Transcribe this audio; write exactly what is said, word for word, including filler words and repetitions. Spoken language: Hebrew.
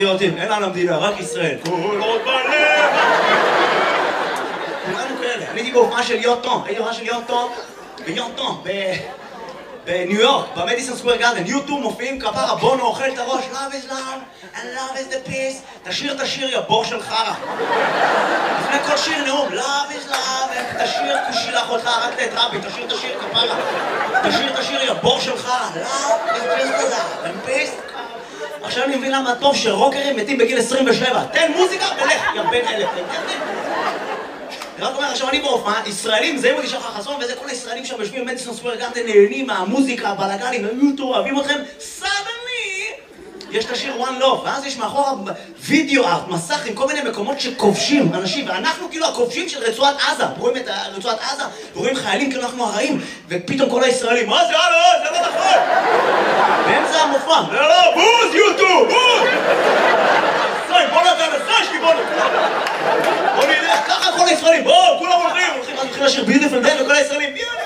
אין על המדינה, רק ישראל. כל עוד בלב! כולנו כאלה. אני הייתי בהופעה של יוטו, הייתי בהופעה של יוטו, ביוטו, בניו יורק, במדיסון סקוור גארדן. יוטו מופיעים כפרה, בונו אוכל את הראש, love is love, and love is the peace. תשיר, תשיר, יא בור של חרא. לפני כל שיר נאום, love is love, תשיר, תשילח אותך, רק את רבי, תשיר, תשיר, כפרה. תשיר, תשיר, יא בור של חרא, love is just love, and peace. עכשיו אני מבין למה טוב שרוקרים מתים בגיל עשרים ושבע. תן מוזיקה ולך, יא בן אלף. רק אומר, עכשיו אני בהופעה, ישראלים, זה מודי שחר חסון, וזה כל הישראלים שם יושבים במדיסון סקוור גארדן, נהנים מהמוזיקה, הבלגנים, היוטו, אוהבים אתכם, סדני! יש את השיר One Love, ואז יש מאחורה וידאו ארט, מסך עם כל מיני מקומות שכובשים אנשים, ואנחנו כאילו הכובשים של רצועת עזה, רואים את רצועת עזה, ורואים חיילים כאילו אנחנו הרעים, ופתאום כל הישראלים, מה זה, הלו, זה לא נכון! באמצע המופע, לא, לא, בוז, יוטו, בוז! בוא נתן לסשקי, בוא נתן! בוא נלך, ככה כל הישראלים, בואו, כולם הולכים, הולכים, הולכים לשיר ביוטיפול דיי, וכל הישראלים,